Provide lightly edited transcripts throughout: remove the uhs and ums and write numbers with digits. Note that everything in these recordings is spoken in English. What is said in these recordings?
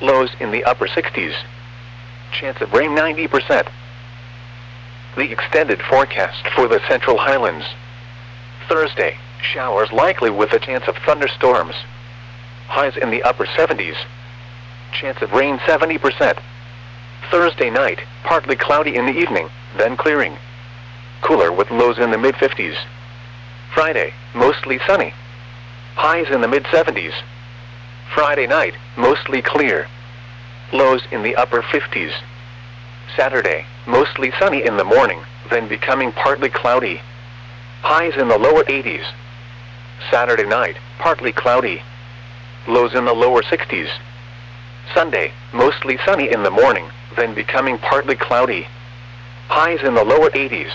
Lows in the upper 60s. Chance of rain 90%. The extended forecast for the Central Highlands. Thursday, showers likely with a chance of thunderstorms. Highs in the upper 70s. Chance of rain 70%. Thursday night, partly cloudy in the evening, then clearing. Cooler with lows in the mid-50s. Friday, mostly sunny. Highs in the mid-70s. Friday night, mostly clear. Lows in the upper 50s. Saturday, mostly sunny in the morning, then becoming partly cloudy. Highs in the lower 80s. Saturday night, partly cloudy. Lows in the lower 60s. Sunday, mostly sunny in the morning, then becoming partly cloudy. Highs in the lower 80s.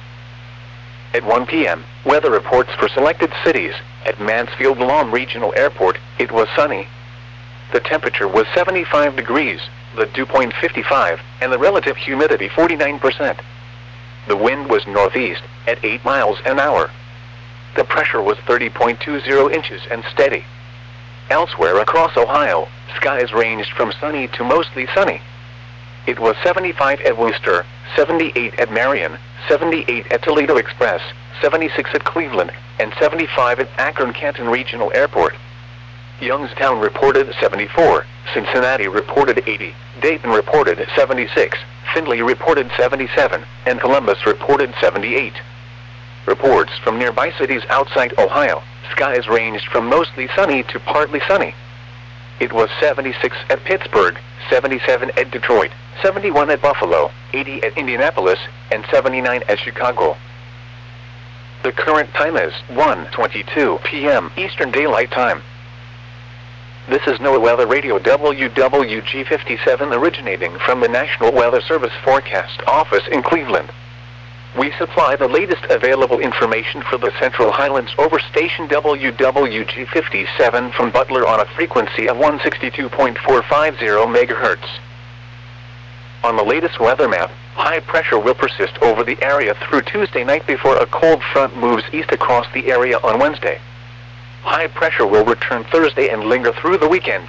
At 1 p.m., weather reports for selected cities. At Mansfield-Lom Regional Airport, it was sunny. The temperature was 75 degrees, the dew point 55, and the relative humidity 49%. The wind was northeast, at 8 miles an hour. The pressure was 30.20 inches and steady. Elsewhere across Ohio, skies ranged from sunny to mostly sunny. It was 75 at Wooster, 78 at Marion, 78 at Toledo Express, 76 at Cleveland, and 75 at Akron-Canton Regional Airport. Youngstown reported 74, Cincinnati reported 80, Dayton reported 76, Findlay reported 77, and Columbus reported 78. Reports from nearby cities outside Ohio, skies ranged from mostly sunny to partly sunny. It was 76 at Pittsburgh, 77 at Detroit, 71 at Buffalo, 80 at Indianapolis, and 79 at Chicago. The current time is 1:22 p.m. Eastern Daylight Time. This is NOAA Weather Radio WWG57 originating from the National Weather Service Forecast Office in Cleveland. We supply the latest available information for the Central Highlands over station WWG57 from Butler on a frequency of 162.450 MHz. On the latest weather map, high pressure will persist over the area through Tuesday night before a cold front moves east across the area on Wednesday. High pressure will return Thursday and linger through the weekend.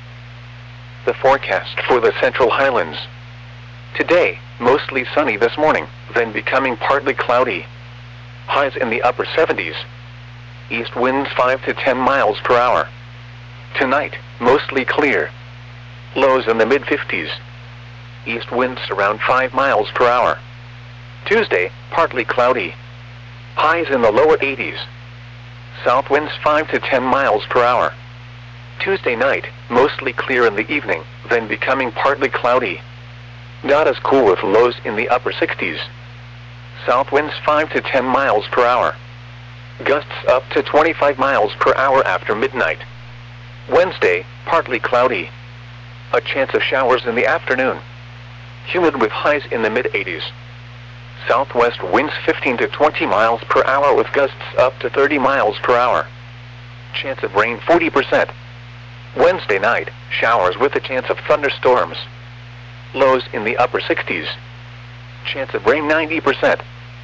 The forecast for the Central Highlands. Today, mostly sunny this morning, then becoming partly cloudy. Highs in the upper 70s. East winds 5 to 10 miles per hour. Tonight, mostly clear. Lows in the mid-50s. East winds around 5 miles per hour. Tuesday, partly cloudy. Highs in the lower 80s. South winds 5 to 10 miles per hour. Tuesday night, mostly clear in the evening, then becoming partly cloudy. Not as cool with lows in the upper 60s. South winds 5 to 10 miles per hour. Gusts up to 25 miles per hour after midnight. Wednesday, partly cloudy. A chance of showers in the afternoon. Humid with highs in the mid-80s. Southwest winds 15 to 20 miles per hour with gusts up to 30 miles per hour. Chance of rain 40%. Wednesday night, showers with a chance of thunderstorms. Lows in the upper 60s. Chance of rain 90%.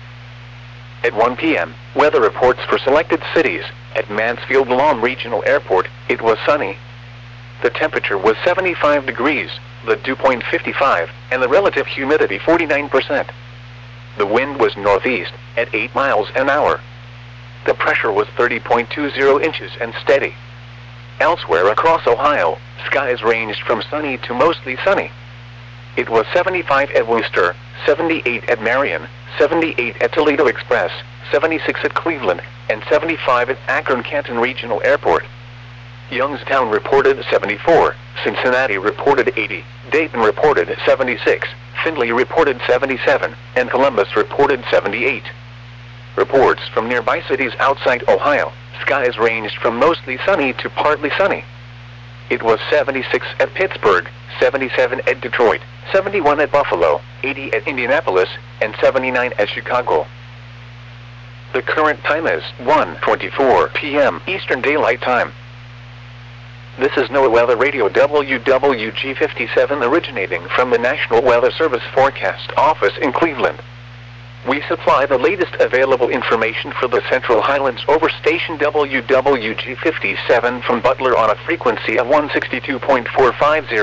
At 1 p.m., weather reports for selected cities. At Mansfield-Lom Regional Airport, it was sunny. The temperature was 75 degrees, the dew point 55, and the relative humidity 49%. The wind was northeast, at 8 miles an hour. The pressure was 30.20 inches and steady. Elsewhere across Ohio, skies ranged from sunny to mostly sunny. It was 75 at Wooster, 78 at Marion, 78 at Toledo Express, 76 at Cleveland, and 75 at Akron-Canton Regional Airport. Youngstown reported 74, Cincinnati reported 80, Dayton reported 76, Findlay reported 77, and Columbus reported 78. Reports from nearby cities outside Ohio, skies ranged from mostly sunny to partly sunny. It was 76 at Pittsburgh, 77 at Detroit, 71 at Buffalo, 80 at Indianapolis, and 79 at Chicago. The current time is 1:24 p.m. Eastern Daylight Time. This is NOAA Weather Radio WWG57 originating from the National Weather Service Forecast Office in Cleveland. We supply the latest available information for the Central Highlands over station WWG57 from Butler on a frequency of 162.450